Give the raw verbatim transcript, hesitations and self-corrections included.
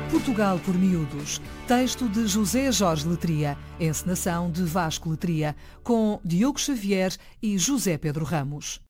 Portugal por miúdos. Texto de José Jorge Letria. Encenação de Vasco Letria. Com Diogo Xavier e José Pedro Ramos.